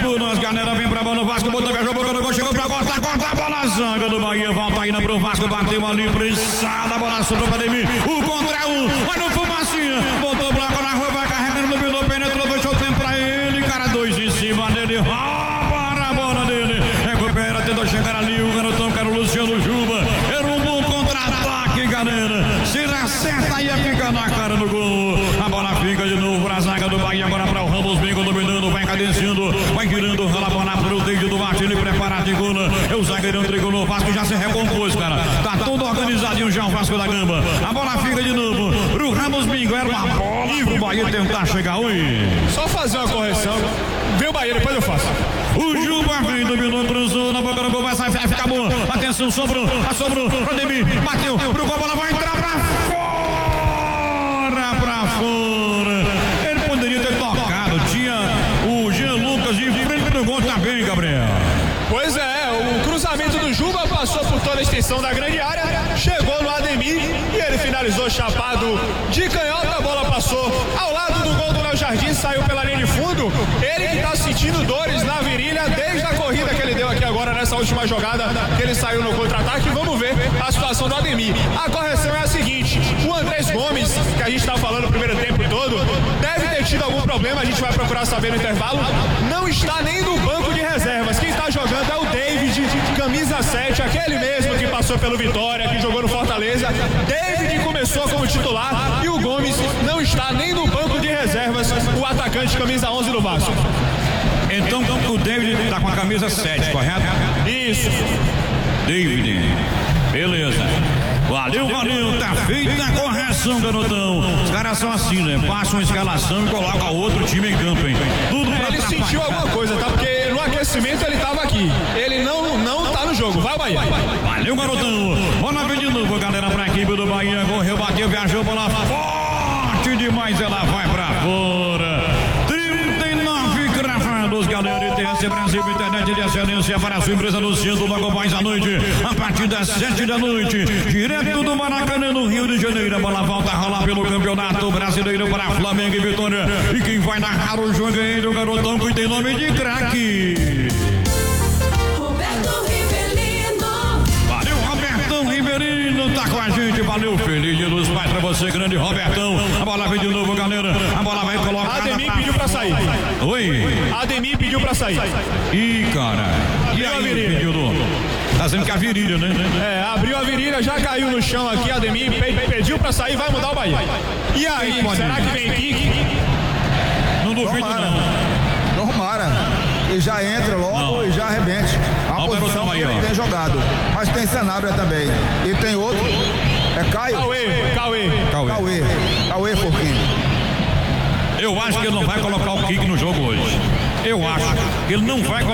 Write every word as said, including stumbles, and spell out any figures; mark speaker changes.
Speaker 1: por nós, galera, vem pra bola, o Vasco botou, viajou, botou no gol, chegou pra corta, corta a bola, zaga do Bahia, volta indo pro Vasco, bateu ali, prensada, a bola sobrou pra Ademir, o contra um, vai no fumacinha, botou o bloco na rua, vai carregando, dominou, penetrou, deixou o tempo pra ele, cara, dois em cima dele, rouba a bola dele, recupera, tentou chegar ali, o garotão, cara, o Luciano Juba, era um bom contra-ataque, galera, se ele acerta, ia ficar na cara do gol, a bola fica de novo pra zaga do Bahia, agora pra o Ramos, Bingo dominando, vai cadenciando, vai girando, rala a bola pro Deide do Martini, preparado de gol, é o zagueirão tricolor, o Vasco já se recompôs, cara, tá todo organizadinho já o Vasco da Gama, a bola fica de novo pro Ramos Bingo, era uma bola e o Bahia tentar chegar, oi.
Speaker 2: Só fazer uma correção, vê o Bahia, depois eu faço.
Speaker 1: O Juba vem, dominou, cruzou, na boca do gol, vai sair, vai ficar bom, atenção, sobrou, sobrou, pro Ademir, bateu, pro gol, a bola vai entrar pra fora, pra fora, ele poderia ter tocado, tinha o Jean Lucas de frente do gol também, Gabriel.
Speaker 2: Pois é, o cruzamento do Juba passou por toda a extensão da grande área, chegou no Ademir e ele finalizou chapado de canhota, a bola passou ao lado do gol do Léo Jardim, saiu pela linha de fundo, ele que tá sentindo dores na virilha desde a corrida que ele deu aqui agora nessa última jogada, que ele saiu no contra-ataque. Vamos ver a situação do Ademir. A correção é a seguinte, o Andrés Gomes, que a gente tá falando o primeiro tempo todo, deve ter tido algum problema, a gente vai procurar saber no intervalo, não está nem no banco de reservas, quem tá jogando é o David, camisa sete, aquele mesmo que passou pelo Vitória, que jogou no Fortaleza. David começou como titular e o Gomes não está nem no banco de reservas, o atacante camisa onze do Vasco.
Speaker 1: Então o David está com a camisa sete, correto?
Speaker 2: Isso.
Speaker 1: David, beleza. Valeu, valeu, tá feita a correção, garotão. Os caras são assim, né? Passam a escalação e colocam outro time em campo, hein? Tudo pra
Speaker 2: Ele
Speaker 1: atrapalhar.
Speaker 2: sentiu alguma coisa, tá? Porque no aquecimento ele tava aqui. Ele não, não tá no jogo. Vai, Bahia.
Speaker 1: Valeu, garotão. Bola vem de novo, galera, pra equipe do Bahia. Correu, bateu, viajou, bola forte demais. Ela vai pra fora. trinta e nove cravados, galera. I T S Brasil, internet de excelência para a sua empresa no centro, logo mais à noite, a partir das sete da noite, direto do Maracanã, no Rio de Janeiro. A bola volta a rolar pelo Campeonato Brasileiro para Flamengo e Vitória. E quem vai narrar o jogo é ele, o garotão que tem nome de craque. Valeu, Robertão Riverino, tá com a gente. Valeu, feliz dia dos pais pra você, grande Robertão. A bola vem de novo, galera. A bola vai colocar.
Speaker 2: Ademir pediu pra sair.
Speaker 1: Oi.
Speaker 2: Ademir pediu pra sair.
Speaker 1: Ih, cara. E aí, pediu do... Tá dizendo que a virilha, né?
Speaker 2: É, abriu a virilha, já caiu no chão aqui. Ademir pe pediu pra sair, vai mudar o Bahia. E aí, será que vem Kik?
Speaker 1: Não duvido, não.
Speaker 3: Tomara. E já entra logo não. E já arrebente. A
Speaker 1: Olha
Speaker 3: posição que
Speaker 1: aí,
Speaker 3: ele
Speaker 1: ó.
Speaker 3: tem jogado. Mas tem Sanabria também. E tem outro. É Caio.
Speaker 2: Cauê, Cauê.
Speaker 1: Cauê.
Speaker 3: Cauê. Cauê Porquinho.
Speaker 1: Eu acho que ele não vai colocar o Kik no jogo hoje. Eu acho que ele não vai colocar.